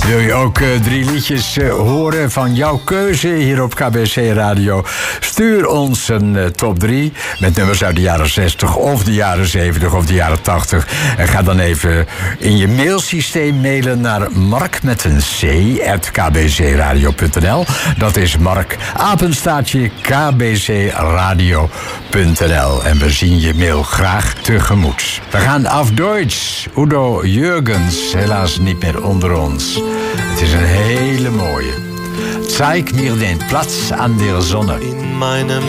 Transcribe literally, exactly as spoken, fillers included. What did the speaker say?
Wil je ook uh, drie liedjes uh, horen van jouw keuze hier op K B C Radio? Stuur ons een uh, top drie met nummers uit de jaren zestig of de jaren zeventig of de jaren tachtig. En ga dan even in je mailsysteem mailen naar mark met een c at k b c radio punt n l. Dat is Mark, apenstaartje k b c radio punt n l. En we zien je mail graag tegemoet. We gaan af Duits. Udo Jürgens, helaas niet meer onder ons. Het is een hele mooie. Zeig mir den Platz an der Sonne. In meinem